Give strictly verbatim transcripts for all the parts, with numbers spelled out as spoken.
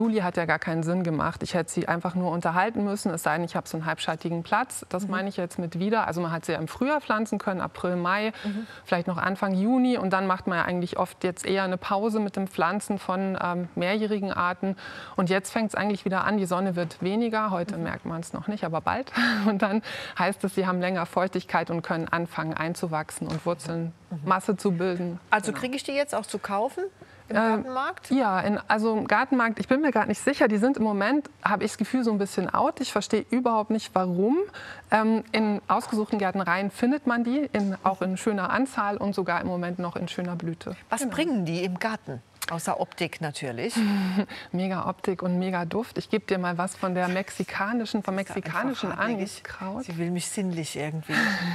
Juli hat ja gar keinen Sinn gemacht. Ich hätte sie einfach nur unterhalten müssen, es sei denn, ich habe so einen halbschattigen Platz. Das mhm. meine ich jetzt mit wieder. Also man hat sie ja im Frühjahr pflanzen können, April, Mai, mhm. vielleicht noch Anfang Juni. Und dann macht man ja eigentlich oft jetzt eher eine Pause mit dem Pflanzen von ähm, mehrjährigen Arten. Und jetzt fängt es eigentlich wieder an, die Sonne wird weniger. Heute mhm. merkt man es noch nicht, aber bald. Und dann heißt es, sie haben länger Feuchtigkeit und können anfangen einzuwachsen und Wurzeln, mhm. Masse zu bilden. Also genau. kriege ich die jetzt auch zu kaufen? Im Gartenmarkt? Äh, ja, in, also im Gartenmarkt, ich bin mir gerade nicht sicher, die sind im Moment, habe ich das Gefühl, so ein bisschen out. Ich verstehe überhaupt nicht, warum. Ähm, in ausgesuchten Gärtnereien findet man die, in, auch in schöner Anzahl und sogar im Moment noch in schöner Blüte. Was genau. bringen die im Garten? Außer Optik natürlich. Mega Optik und mega Duft. Ich gebe dir mal was von der mexikanischen, vom mexikanischen Aniskraut. Sie will mich sinnlich irgendwie.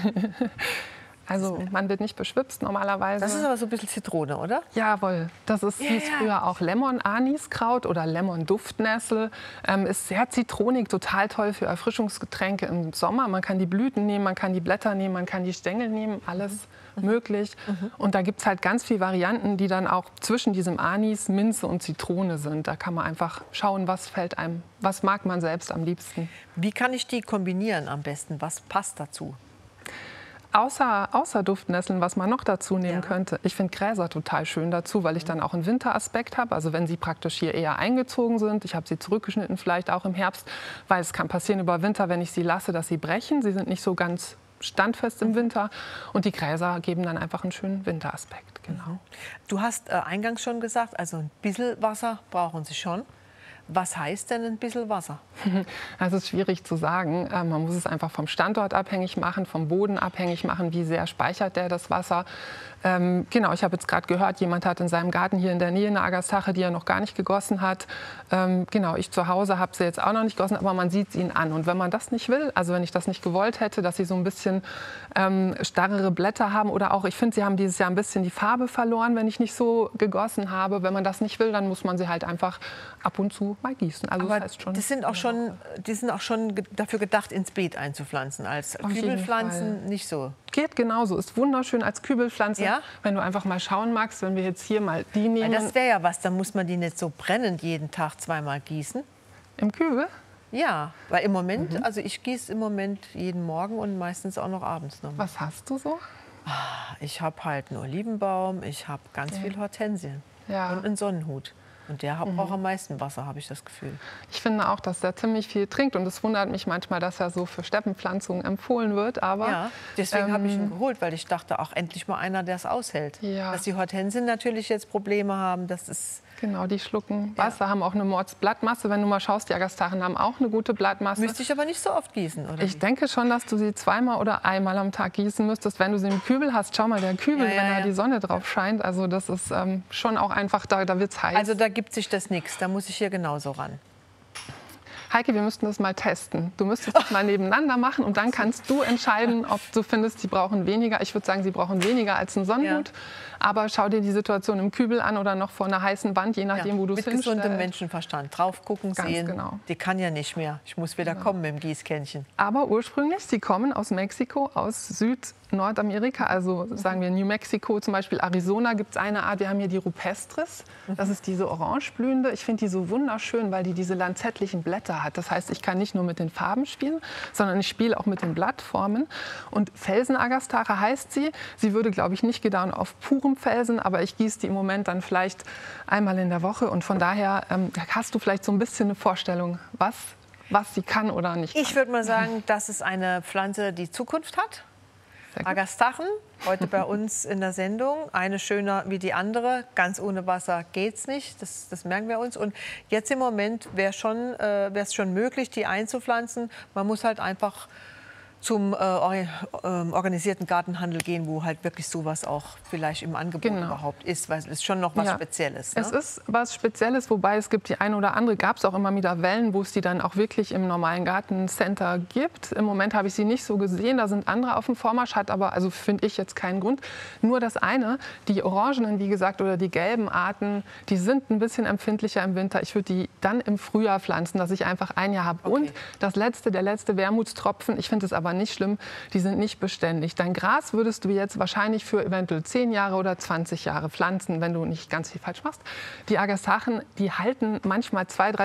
Also man wird nicht beschwipst normalerweise. Das ist aber so ein bisschen Zitrone, oder? Jawohl. Das ist, Ja, hieß ja. früher auch Lemon-Aniskraut oder Lemon-Duftnessel. Ähm, ist sehr zitronig, total toll für Erfrischungsgetränke im Sommer. Man kann die Blüten nehmen, man kann die Blätter nehmen, man kann die Stängel nehmen, alles mhm. möglich. Mhm. Und da gibt es halt ganz viele Varianten, die dann auch zwischen diesem Anis, Minze und Zitrone sind. Da kann man einfach schauen, was fällt einem, was mag man selbst am liebsten. Wie kann ich die kombinieren am besten? Was passt dazu? Außer, außer Duftnesseln, was man noch dazu nehmen ja. könnte. Ich finde Gräser total schön dazu, weil ich dann auch einen Winteraspekt habe. Also wenn sie praktisch hier eher eingezogen sind, ich habe sie zurückgeschnitten, vielleicht auch im Herbst, weil es kann passieren über Winter, wenn ich sie lasse, dass sie brechen. Sie sind nicht so ganz standfest im Winter und die Gräser geben dann einfach einen schönen Winteraspekt. Genau. Du hast äh, eingangs schon gesagt, also ein bisschen Wasser brauchen sie schon. Was heißt denn ein bisschen Wasser? Das ist schwierig zu sagen. Man muss es einfach vom Standort abhängig machen, vom Boden abhängig machen, wie sehr speichert der das Wasser. Ähm, genau, ich habe jetzt gerade gehört, jemand hat in seinem Garten hier in der Nähe eine Agastache, die er noch gar nicht gegossen hat. Ähm, genau, ich zu Hause habe sie jetzt auch noch nicht gegossen, aber man sieht es ihnen an. Und wenn man das nicht will, also wenn ich das nicht gewollt hätte, dass sie so ein bisschen ähm, starrere Blätter haben oder auch, ich finde, sie haben dieses Jahr ein bisschen die Farbe verloren, wenn ich nicht so gegossen habe. Wenn man das nicht will, dann muss man sie halt einfach ab und zu mal gießen. Also aber das heißt schon, das sind auch schon, die sind auch schon dafür gedacht, ins Beet einzupflanzen. Als Kübelpflanzen nicht so. Geht genauso. Ist wunderschön als Kübelpflanze. Ja? Wenn du einfach mal schauen magst, wenn wir jetzt hier mal die nehmen. Ja, das wäre ja was, dann muss man die nicht so brennend jeden Tag zweimal gießen. Im Kübel? Ja, weil im Moment, mhm. also ich gieße im Moment jeden Morgen und meistens auch noch abends noch. Was hast du so? Ich habe halt einen Olivenbaum, ich habe ganz ja. viel Hortensien ja. und einen Sonnenhut. Und der mhm. braucht am meisten Wasser, habe ich das Gefühl. Ich finde auch, dass der ziemlich viel trinkt. Und es wundert mich manchmal, dass er so für Steppenpflanzungen empfohlen wird. Aber, ja, deswegen ähm, habe ich ihn geholt, weil ich dachte, auch endlich mal einer, der es aushält. Ja. Dass die Hortensien natürlich jetzt Probleme haben, das ist... Genau, die schlucken Wasser, ja. haben auch eine Mordsblattmasse. Wenn du mal schaust, die Agastachen haben auch eine gute Blattmasse. Müsste ich aber nicht so oft gießen, oder? Ich denke schon, dass du sie zweimal oder einmal am Tag gießen müsstest, wenn du sie im Kübel hast. Schau mal, der Kübel, ja, ja, wenn da ja. die Sonne drauf scheint. Also das ist ähm, schon auch einfach, da, da wird es heiß. Also da gibt sich das nichts, da muss ich hier genauso ran. Heike, wir müssten das mal testen. Du müsstest das mal nebeneinander machen und dann kannst du entscheiden, ob du findest, sie brauchen weniger. Ich würde sagen, sie brauchen weniger als einen Sonnenhut. Ja. Aber schau dir die Situation im Kübel an oder noch vor einer heißen Wand, je nachdem, ja, wo du es hinstellst. Mit gesundem Menschenverstand. Drauf gucken, Ganz sehen. Genau. Die kann ja nicht mehr. Ich muss wieder genau. kommen mit dem Gießkännchen. Aber ursprünglich, sie kommen aus Mexiko, aus Süd-Nordamerika. Also mhm. sagen wir New Mexico, zum Beispiel Arizona gibt es eine Art. Wir haben hier die Rupestris. Das ist diese orangeblühende. Ich finde die so wunderschön, weil die diese lanzettlichen Blätter hat. Das heißt, ich kann nicht nur mit den Farben spielen, sondern ich spiele auch mit den Blattformen. Und Felsenagastache heißt sie. Sie würde, glaube ich, nicht gedeihen auf purem Felsen, aber ich gieße die im Moment dann vielleicht einmal in der Woche. Und von daher ähm, hast du vielleicht so ein bisschen eine Vorstellung, was, was sie kann oder nicht kann. Ich würde mal sagen, das ist eine Pflanze, die Zukunft hat. Agastachen, heute bei uns in der Sendung. Eine schöner wie die andere. Ganz ohne Wasser geht's nicht. Das, das merken wir uns. Und jetzt im Moment wäre es schon, äh, wär's schon möglich, die einzupflanzen. Man muss halt einfach zum äh, organisierten Gartenhandel gehen, wo halt wirklich sowas auch vielleicht im Angebot genau. überhaupt ist, weil es ist schon noch was ja. Spezielles. Ne? Es ist was Spezielles, wobei es gibt die eine oder andere, gab es auch immer wieder Wellen, wo es die dann auch wirklich im normalen Gartencenter gibt. Im Moment habe ich sie nicht so gesehen, da sind andere auf dem Vormarsch, hat aber, also finde ich jetzt keinen Grund. Nur das eine, die orangenen, wie gesagt, oder die gelben Arten, die sind ein bisschen empfindlicher im Winter. Ich würde die dann im Frühjahr pflanzen, dass ich einfach ein Jahr habe. Okay. Und das letzte, der letzte Wermutstropfen, ich finde es aber aber nicht schlimm, die sind nicht beständig. Dein Gras würdest du jetzt wahrscheinlich für eventuell zehn Jahre oder zwanzig Jahre pflanzen, wenn du nicht ganz viel falsch machst. Die Agastachen, die halten manchmal zwei, drei